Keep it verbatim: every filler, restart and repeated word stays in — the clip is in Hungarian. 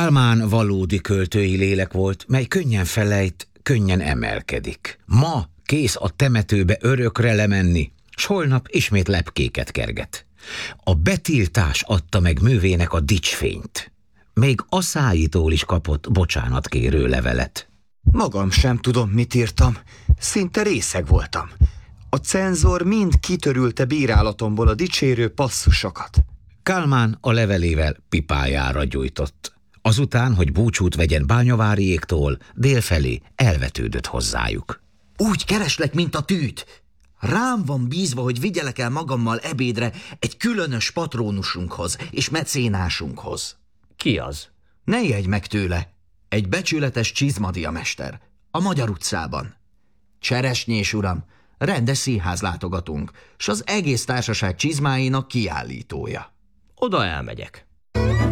Kálmán valódi költői lélek volt, mely könnyen felejt, könnyen emelkedik. Ma kész a temetőbe örökre lemenni, s holnap ismét lepkéket kerget. A betiltás adta meg művének a dicsfényt. Még a szájitól is kapott bocsánatkérő levelet. Magam sem tudom, mit írtam. Szinte részeg voltam. A cenzor mind kitörülte bírálatomból a dicsérő passzusokat. Kálmán a levelével pipájára gyújtott. Azután, hogy búcsút vegyen Bányaváriéktól, délfelé elvetődött hozzájuk. Úgy kereslek, mint a tűt. Rám van bízva, hogy vigyelek el magammal ebédre egy különös patrónusunkhoz és mecénásunkhoz. Ki az? Ne ijedj meg tőle. Egy becsületes csizmadiamester. A Magyar utcában. Cseresnyés uram, rendes színház látogatunk, s az egész társaság csizmáinak kiállítója. Oda elmegyek.